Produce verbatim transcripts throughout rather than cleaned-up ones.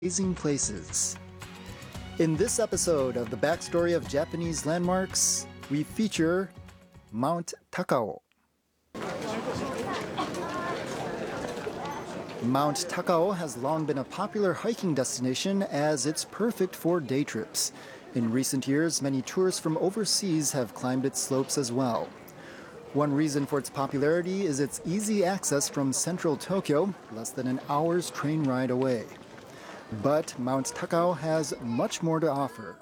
amazing places. In this episode of the Backstory of Japanese Landmarks, we feature Mount Takao. Mount Takao has long been a popular hiking destination as it's perfect for day trips. In recent years, many tourists from overseas have climbed its slopes as well. One reason for its popularity is its easy access from central Tokyo, less than an hour's train ride away. But Mount Takao has much more to offer.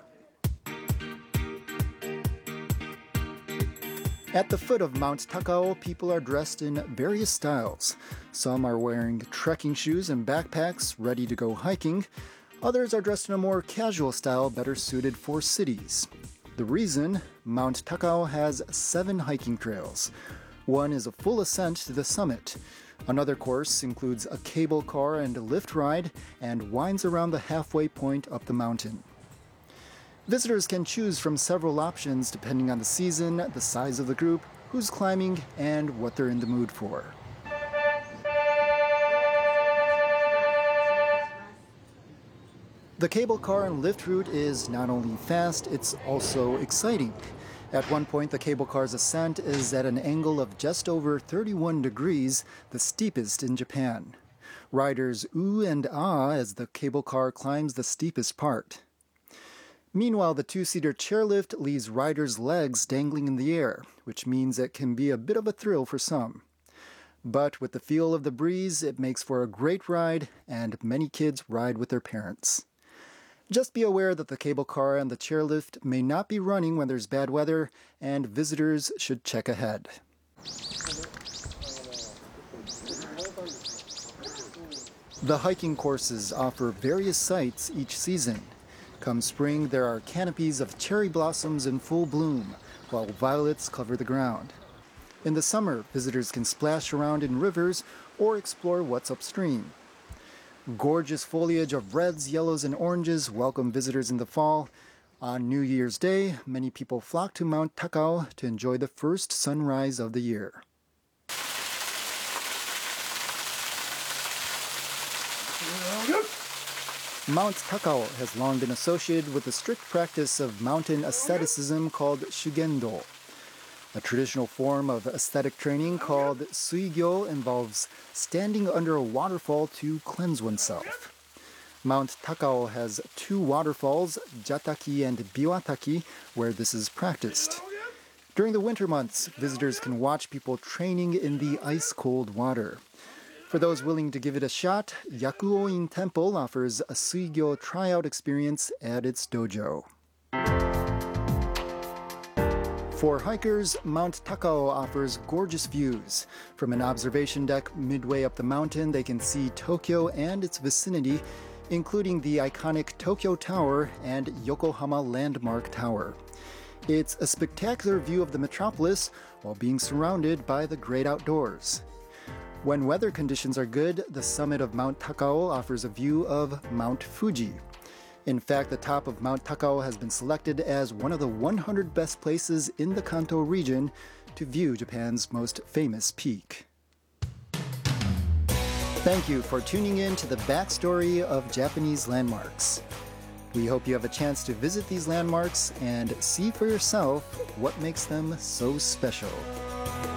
At the foot of Mount Takao, people are dressed in various styles. Some are wearing trekking shoes and backpacks, ready to go hiking. Others are dressed in a more casual style, better suited for cities. The reason? Mount Takao has seven hiking trails. One is a full ascent to the summit. Another course includes a cable car and a lift ride and winds around the halfway point up the mountain. Visitors can choose from several options depending on the season, the size of the group, who's climbing, and what they're in the mood for. The cable car and lift route is not only fast, it's also exciting. At one point, the cable car's ascent is at an angle of just over thirty-one degrees, the steepest in Japan. Riders ooh and ah as the cable car climbs the steepest part. Meanwhile, the two-seater chairlift leaves riders' legs dangling in the air, which means it can be a bit of a thrill for some. But with the feel of the breeze, it makes for a great ride, and many kids ride with their parents. Just be aware that the cable car and the chairlift may not be running when there's bad weather, and visitors should check ahead. The hiking courses offer various sights each season. Come spring, there are canopies of cherry blossoms in full bloom, while violets cover the ground. In the summer, visitors can splash around in rivers or explore what's upstream. Gorgeous foliage of reds, yellows, and oranges welcome visitors in the fall. On New Year's Day, many people flock to Mount Takao to enjoy the first sunrise of the year. Mount Takao has long been associated with the strict practice of mountain asceticism called Shugendo. A traditional form of aesthetic training called Suigyo involves standing under a waterfall to cleanse oneself. Mount Takao has two waterfalls, Jataki and Biwataki, where this is practiced. During the winter months, visitors can watch people training in the ice-cold water. For those willing to give it a shot, Yakuoin Temple offers a Suigyo tryout experience at its dojo. For hikers, Mount Takao offers gorgeous views. From an observation deck midway up the mountain, they can see Tokyo and its vicinity, including the iconic Tokyo Tower and Yokohama Landmark Tower. It's a spectacular view of the metropolis while being surrounded by the great outdoors. When weather conditions are good, the summit of Mount Takao offers a view of Mount Fuji. In fact, the top of Mount Takao has been selected as one of the one hundred best places in the Kanto region to view Japan's most famous peak. Thank you for tuning in to the Backstory of Japanese Landmarks. We hope you have a chance to visit these landmarks and see for yourself what makes them so special.